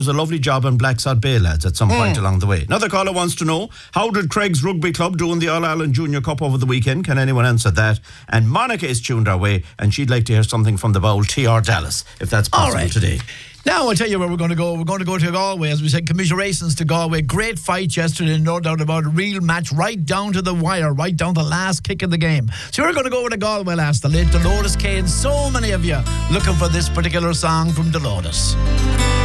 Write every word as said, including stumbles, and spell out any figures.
was a lovely job on Blacksod Bay, lads, at some mm. point along the way. Another caller wants to know, how did Craig's Rugby Club do in the All-Ireland Junior Cup over the weekend? Can anyone answer that? And Monica is tuned our way, and she'd like to hear something from the bowl, T R Dallas, if that's possible right. today. Now I'll tell you where we're going to go. We're going to go to Galway, as we said, commiserations to Galway. Great fight yesterday, no doubt about it. Real match, right down to the wire, right down to the last kick of the game. So we're going to go over to Galway last, the late Dolores Kane. So many of you looking for this particular song from Dolores.